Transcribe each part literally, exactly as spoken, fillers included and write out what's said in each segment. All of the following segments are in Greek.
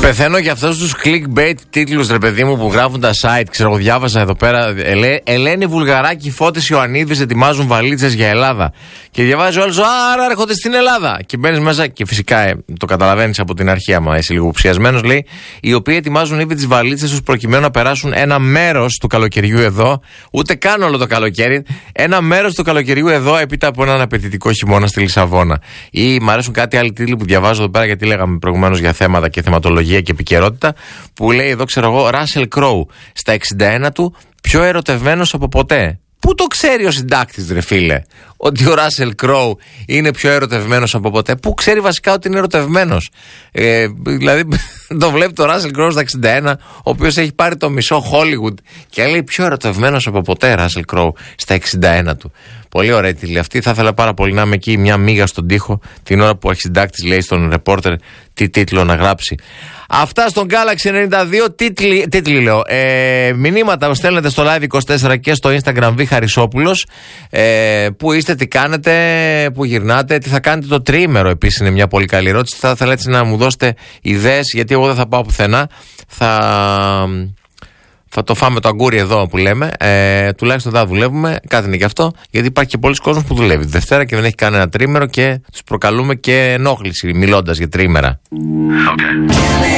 Πεθαίνω για αυτούς τους clickbait τίτλους, ρε παιδί μου, που γράφουν τα site. Ξέρω, διάβασα εδώ πέρα. Ελέ, Ελένη Βουλγαράκη, Φώτης Ιωαννίδης ετοιμάζουν βαλίτσες για Ελλάδα. Και διαβάζει όλος, άρα έρχονται στην Ελλάδα. Και μπαίνεις μέσα και φυσικά ε, το καταλαβαίνεις από την αρχή, άμα είσαι λίγο ψιασμένος, λέει, οι οποίοι ετοιμάζουν ήδη τις βαλίτσες τους προκειμένου να περάσουν ένα μέρος του καλοκαιριού εδώ, ούτε καν όλο το καλοκαίρι, ένα μέρος του καλοκαιριού εδώ, έπειτα από έναν απαιτητικό χειμώνα στη Λισαβόνα. Ή μ' αρέσουν κάτι άλλοι τίτλοι που διαβάζω εδώ πέρα, γιατί λέγαμε προηγουμένως για θέματα και θεματολογία και επικαιρότητα, που λέει εδώ, ξέρω εγώ, Russell Crowe στα εξήντα ένα του, πιο ερωτευμένος από ποτέ. Πού το ξέρει ο συντάκτης, ρε φίλε, ότι ο Ράσελ Κρόου είναι πιο ερωτευμένος από ποτέ? Πού ξέρει βασικά ότι είναι ερωτευμένος? Ε, δηλαδή, το βλέπει το Ράσελ Κρόου στα εξήντα ένα, ο οποίος έχει πάρει το μισό Hollywood, και λέει πιο ερωτευμένος από ποτέ Ράσελ Κρόου στα εξήντα ένα του. Πολύ ωραία τίτλη αυτή. Θα ήθελα πάρα πολύ να είμαι εκεί, μια μίγα στον τοίχο, την ώρα που ο αρχισυντάκτης λέει στον ρεπόρτερ τι τίτλο να γράψει. Αυτά στον Galaxy ενενήντα δύο. Τίτλοι, τίτλοι λέω. Ε, μηνύματα στέλνετε στο Live είκοσι τέσσερα και στο Instagram Β Χαρισόπουλος. Ε, πού είστε, τι κάνετε, πού γυρνάτε, τι θα κάνετε το τριήμερο? Επίσης είναι μια πολύ καλή ερώτηση. Θα ήθελα έτσι να μου δώσετε ιδέες, γιατί εγώ δεν θα πάω πουθενά. Θα... Θα το φάμε το αγκούρι εδώ που λέμε. Ε, τουλάχιστον θα δουλεύουμε. Κάτι είναι και αυτό. Γιατί υπάρχει και πολλοί κόσμος που δουλεύει τη Δευτέρα και δεν έχει κάνει ένα τρίμερο και τους προκαλούμε και ενόχληση μιλώντας για τρίμερα. Okay.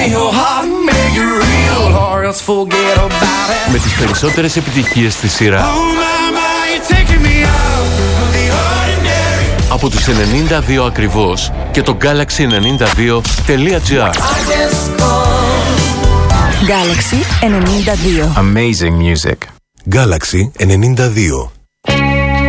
Με τις περισσότερες επιτυχίες στη σειρά. Από τους ενενήντα δύο ακριβώς και το Galaxy ενενήντα δύο τελεία τζι άρ. Galaxy ενενήντα δύο. Amazing music. Galaxy ενενήντα δύο.